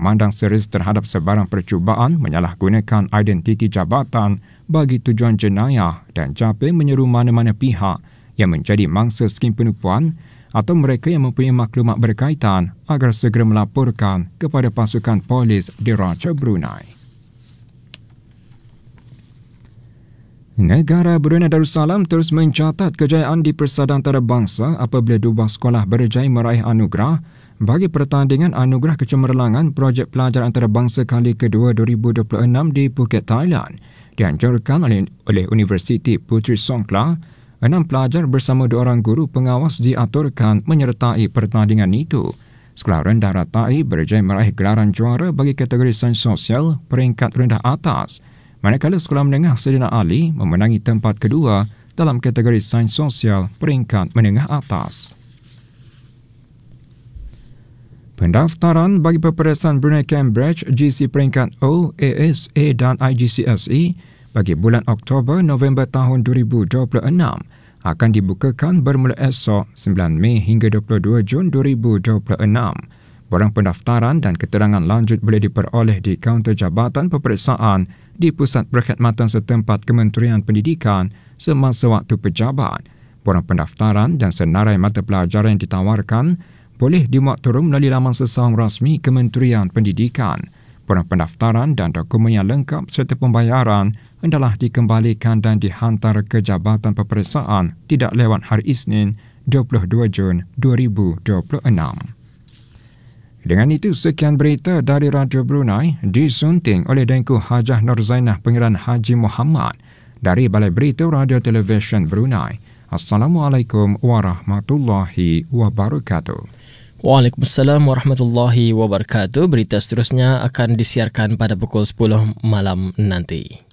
memandang serius terhadap sebarang percubaan menyalahgunakan identiti jabatan bagi tujuan jenayah dan caping menyeru mana-mana pihak yang menjadi mangsa skim penipuan atau mereka yang mempunyai maklumat berkaitan agar segera melaporkan kepada pasukan polis di Raja Brunei. Negara Brunei Darussalam terus mencatat kejayaan di persada antarabangsa apabila 2 sekolah berjaya meraih anugerah bagi pertandingan Anugerah Kecemerlangan Projek Pelajar Antarabangsa kali kedua 2026 di Phuket, Thailand. Dianjurkan oleh Universiti Puteri Songkla, 6 pelajar bersama 2 orang guru pengawas diaturkan menyertai pertandingan itu. Sekolah rendah Ratai berjaya meraih gelaran juara bagi kategori sains sosial peringkat rendah atas, manakala sekolah menengah Saidina Ali memenangi tempat kedua dalam kategori sains sosial peringkat menengah atas. Pendaftaran bagi peperiksaan Brunei Cambridge GC peringkat O, ASA dan IGCSE bagi bulan Oktober-November tahun 2026 akan dibukakan bermula esok 9 Mei hingga 22 Jun 2026. Borang pendaftaran dan keterangan lanjut boleh diperoleh di kaunter Jabatan Peperiksaan di Pusat Perkhidmatan setempat Kementerian Pendidikan semasa waktu pejabat. Borang pendaftaran dan senarai mata pelajaran yang ditawarkan boleh dimuat turun melalui laman sesaung rasmi Kementerian Pendidikan. Borang pendaftaran dan dokumen yang lengkap serta pembayaran hendaklah dikembalikan dan dihantar ke Jabatan Peperiksaan tidak lewat hari Isnin 22 Jun 2026. Dengan itu, sekian berita dari Radio Brunei disunting oleh Dengku Hajah Nur Zainah Pangeran Haji Muhammad dari Balai Berita Radio Televisyen Brunei. Assalamualaikum warahmatullahi wabarakatuh. Waalaikumsalam warahmatullahi wabarakatuh. Berita seterusnya akan disiarkan pada pukul 10 malam nanti.